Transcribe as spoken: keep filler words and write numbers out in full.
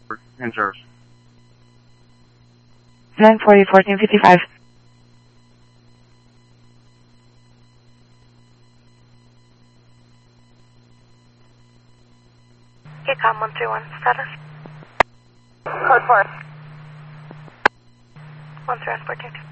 In service. nine forty, fourteen fifty-five. Kcom one three one, status? Code four. one three one, fourteen fifty-five.